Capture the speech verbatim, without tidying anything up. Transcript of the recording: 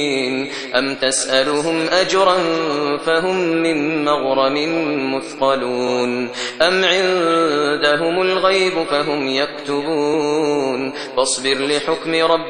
أم تسألهم أجرا فهم من مغرم مثقلون أم عندهم الغيب فهم يكتبون فاصبر لحكم ربك